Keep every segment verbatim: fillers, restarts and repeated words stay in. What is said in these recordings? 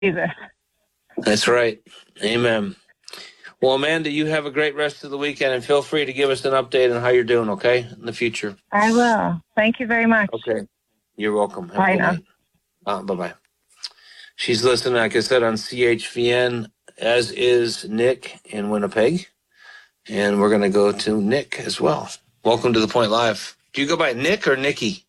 either. That's right. Amen. Well, Amanda, you have a great rest of the weekend, and feel free to give us an update on how you're doing, okay, in the future. I will. Thank you very much. Okay. You're welcome. Have Bye a good now. night. Uh, bye-bye. She's listening, like I said, on C H V N, as is Nick in Winnipeg. And we're going to go to Nick as well. Welcome to The Point Live. Do you go by Nick or Nikki?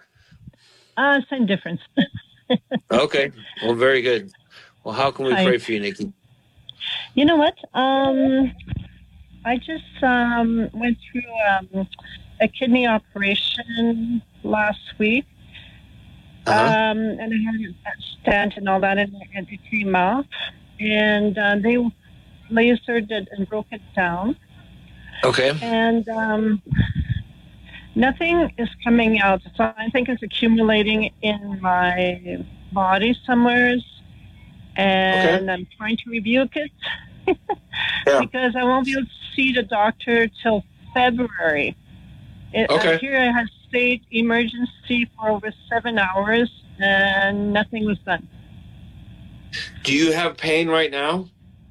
Uh, same difference. Okay. Well, very good. Well, how can we Hi. pray for you, Nikki? You know what? Um, I just um, went through um, a kidney operation last week. Uh-huh. Um, and I had a stent and all that, and, and it came off. And uh, they lasered it and broke it down. Okay. And um, nothing is coming out. So I think it's accumulating in my body somewhere. And Okay. I'm trying to rebuke it Yeah. because I won't be able to see the doctor till February. It, Okay. uh, here I had state emergency for over seven hours and nothing was done. Do you have pain right now?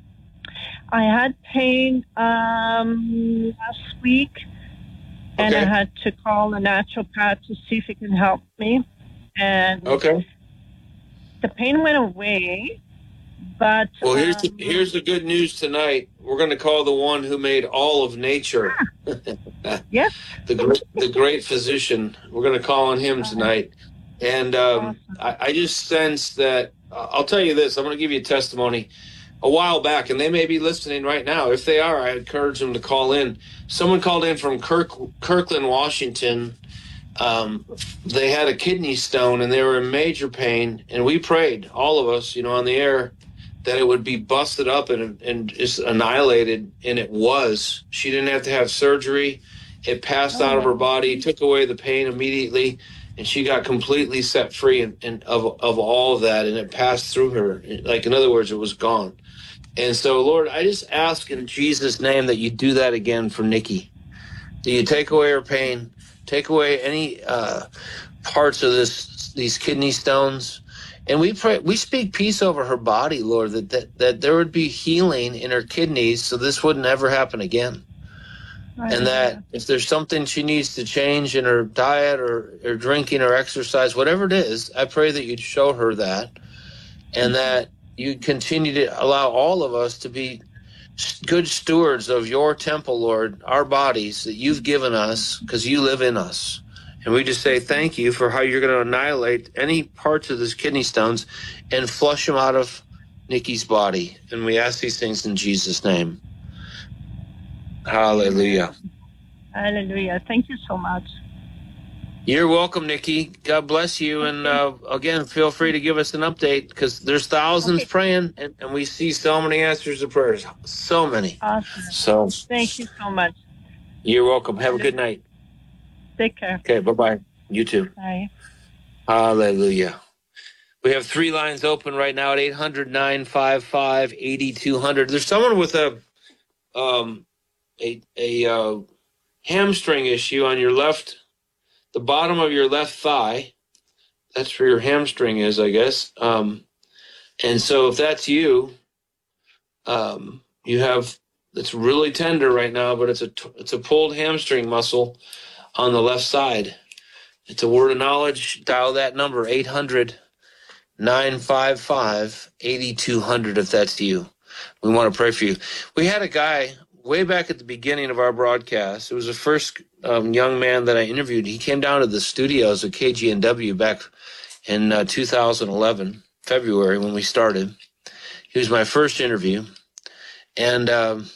I had pain um, last week, and Okay. I had to call a naturopath to see if he can help me. And Okay. the pain went away, but Well, here's the, um, here's the good news tonight. We're going to call the one who made all of nature, yes, the great, the great physician. We're going to call on him tonight. And um, Awesome. I, I just sense that, uh, I'll tell you this, I'm going to give you a testimony. A while back, and they may be listening right now. If they are, I encourage them to call in. Someone called in from Kirk, Kirkland, Washington. Um, they had a kidney stone, and they were in major pain. And we prayed, all of us, you know, on the air, that it would be busted up and, and just annihilated, and it was. She didn't have to have surgery. It passed Oh, out of her wow. body, took away the pain immediately, and she got completely set free and, and of, of all of that, and it passed through her. Like, in other words, it was gone. And so, Lord, I just ask in Jesus' name that you do that again for Nikki. Do you take away her pain, take away any uh, parts of this, these kidney stones, and we pray, we speak peace over her body, Lord, that, that that there would be healing in her kidneys, so this wouldn't ever happen again. Right. And that if there's something she needs to change in her diet or, or drinking or exercise, whatever it is, I pray that you'd show her that, and that you continue to allow all of us to be good stewards of your temple, Lord, our bodies that you've given us because you live in us. And we just say thank you for how you're going to annihilate any parts of these kidney stones and flush them out of Nikki's body. And we ask these things in Jesus' name. Hallelujah. Hallelujah. Thank you so much. You're welcome, Nikki. God bless you. And uh, again, feel free to give us an update because there's thousands Okay. praying, and, and we see so many answers to prayers. So many. Awesome. So Thank you so much. you're welcome. Have a good night. Take care. Okay, bye-bye. You too. Bye. Hallelujah. We have three lines open right now at eight hundred, nine five five, eight two zero zero. There's someone with a um a a uh, hamstring issue on your left, the bottom of your left thigh. That's where your hamstring is, I guess. Um, and so if that's you, um, you have, it's really tender right now, but it's a it's a pulled hamstring muscle on the left side. It's a word of knowledge. Dial that number, eight hundred, nine five five, eight two zero zero if that's you. We want to pray for you. We had a guy way back at the beginning of our broadcast. It was the first um, young man that I interviewed. He came down to the studios at K G N W back in uh, two thousand eleven, February, when we started. He was my first interview. And um,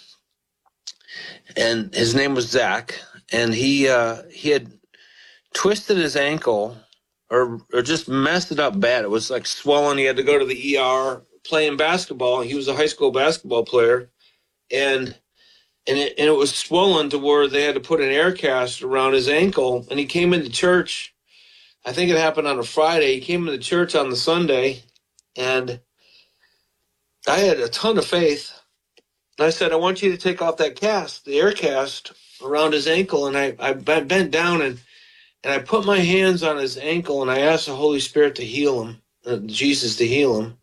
and his name was Zach. And he uh, he had twisted his ankle or or just messed it up bad. It was like swollen. He had to go to the E R playing basketball. He was a high school basketball player. And and it, and it was swollen to where they had to put an air cast around his ankle. And he came into church. I think it happened on a Friday. He came into church on the Sunday. And I had a ton of faith. And I said, I want you to take off that cast, the air cast around his ankle. And I, I bent down and, and I put my hands on his ankle and I asked the Holy Spirit to heal him, uh, Jesus to heal him.